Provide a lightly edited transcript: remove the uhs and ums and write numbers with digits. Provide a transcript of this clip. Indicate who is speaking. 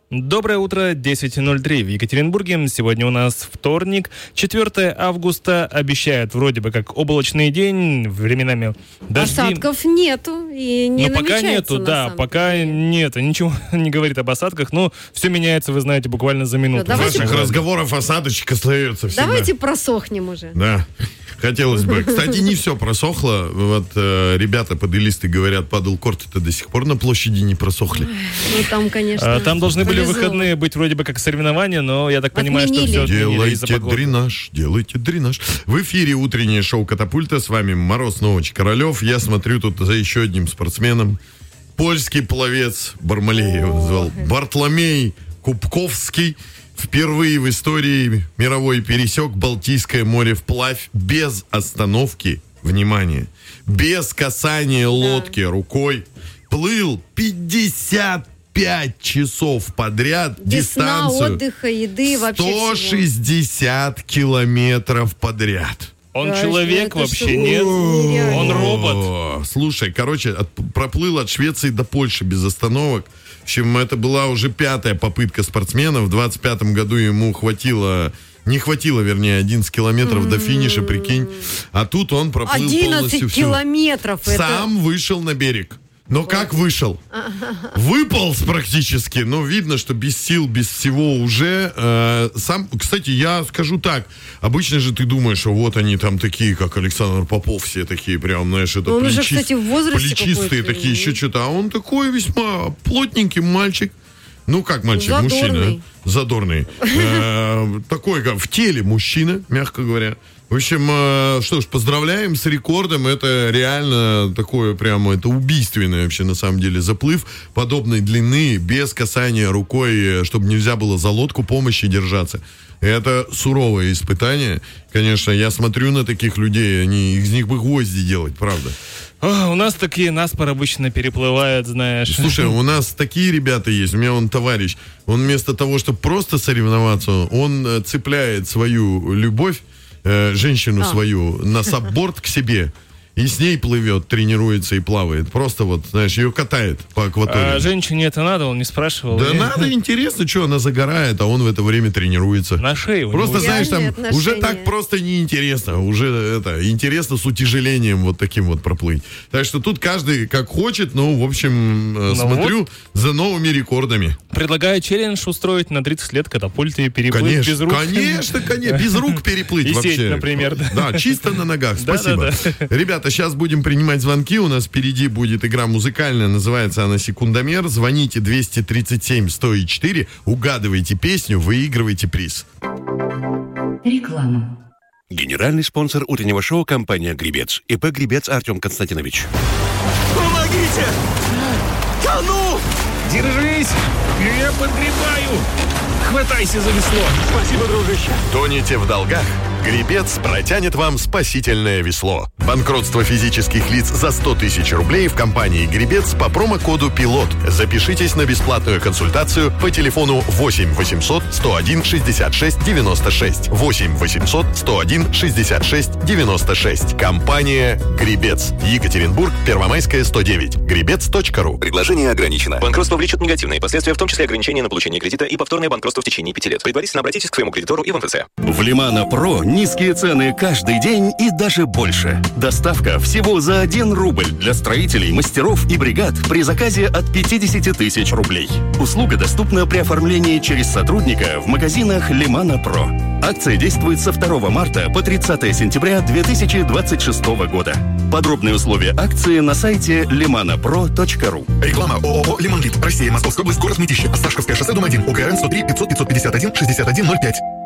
Speaker 1: Доброе утро, 10:03 в Екатеринбурге. Сегодня у нас вторник, 4 августа. Обещает вроде бы как облачный день, временами дожди.
Speaker 2: Осадков нету и не намечается.
Speaker 1: Пока нету, да, пока нет. Ничего не говорит об осадках, но все меняется, вы знаете, буквально за минуту.
Speaker 3: Ваших разговоров осадочек остается всегда.
Speaker 2: Давайте просохнем уже.
Speaker 3: Да. Хотелось бы. Кстати, не все просохло. Вот ребята подылисты говорят, падл-корты-то до сих пор на площади не просохли.
Speaker 2: Ну, там, конечно,
Speaker 1: там должны были выходные быть вроде бы как соревнования, но я так понимаю, что все отменили из-за погоды.
Speaker 3: Делайте дренаж. В эфире утреннее шоу «Катапульта». С вами Мороз Нович Королев. Я смотрю тут за еще одним спортсменом. Польский пловец, Бармалей его назвал, Бартломей Кубковский. Впервые в истории мировой пересек Балтийское море вплавь без остановки, внимание, без касания лодки рукой. Плыл 55 часов подряд
Speaker 2: без
Speaker 3: дистанцию.
Speaker 2: Сна, отдыха, еды,
Speaker 3: 160 километров подряд.
Speaker 1: Он человек вообще, нет? Он робот.
Speaker 3: Слушай, проплыл от Швеции до Польши без остановок. В общем, это была уже 5-я попытка спортсмена. В 25-м году ему не хватило, 11 километров до финиша, прикинь. А тут он проплыл
Speaker 2: 11 километров.
Speaker 3: Сам вышел на берег. Но как вышел? Выполз практически. Но видно, что без сил, без всего уже. Кстати, я скажу так. Обычно же ты думаешь, что вот они там такие, как Александр Попов, все такие прям, знаешь, это
Speaker 2: он уже, кстати, в возрасте
Speaker 3: плечистые такие, еще что-то. А он такой весьма плотненький мальчик. Ну, как мальчик, мужчина. Задорный. Такой, как в теле мужчина, мягко говоря. В общем, что ж, поздравляем с рекордом. Это реально такое прямо, это убийственный вообще на самом деле заплыв подобной длины, без касания рукой, чтобы нельзя было за лодку помощи держаться. Это суровое испытание. Конечно, я смотрю на таких людей, из них бы гвозди делать, правда.
Speaker 1: У нас такие наспор обычно переплывают, знаешь.
Speaker 3: Слушай, у нас такие ребята есть. У меня товарищ, он вместо того, чтобы просто соревноваться, он цепляет свою любовь, женщину свою, на сабборд к себе. И с ней плывет, тренируется и плавает. Просто вот, знаешь, ее катает по акватории.
Speaker 1: А женщине это надо, он не спрашивал?
Speaker 3: Да надо, интересно, что она загорает, а он в это время тренируется.
Speaker 1: На шее.
Speaker 3: Просто, знаешь, там уже так просто неинтересно. Уже интересно с утяжелением вот таким вот проплыть. Так что тут каждый как хочет, в общем, смотрю за новыми рекордами.
Speaker 1: Предлагаю челлендж устроить на 30 лет катапульты и переплыть без рук.
Speaker 3: Конечно, без рук переплыть
Speaker 1: и
Speaker 3: вообще.
Speaker 1: Сеть, например.
Speaker 3: Да, чисто на ногах, спасибо. Ребята, сейчас будем принимать звонки. У нас впереди будет игра музыкальная. Называется она «Секундомер». Звоните 237-104. Угадывайте песню, выигрывайте приз.
Speaker 4: Реклама.
Speaker 5: Генеральный спонсор утреннего шоу — компания «Гребец». ИП «Гребец» Артем Константинович.
Speaker 6: Помогите! Тону! Держись! Я подгребаю! Хватайся за весло! Спасибо, дружище!
Speaker 7: Тонете в долгах? Гребец протянет вам спасительное весло. Банкротство физических лиц за 100 тысяч рублей в компании «Гребец» по промокоду «Пилот». Запишитесь на бесплатную консультацию по телефону 8 800 101 66 96. 8 800 101 66 96. Компания «Гребец». Екатеринбург, Первомайская, 109. Гребец.ру.
Speaker 8: Предложение ограничено. Банкротство влечет негативные последствия, в том числе ограничение на получение кредита и повторное банкротство в течение 5 лет. Предварительно обратитесь к своему кредитору и в МФЦ.
Speaker 5: В Лимана Про низкие цены каждый день и даже больше. Доставка всего за 1 рубль для строителей, мастеров и бригад при заказе от 50 тысяч рублей. Услуга доступна при оформлении через сотрудника в магазинах Лимана Про. Акция действует со 2 марта по 30 сентября 2026 года. Подробные условия акции на сайте limanapro.ru.
Speaker 9: Реклама ООО «Лимонлит». Россия, Московская область, город Мытищи. Осташковское шоссе, дом 1. УГРН 103 500 551 6105.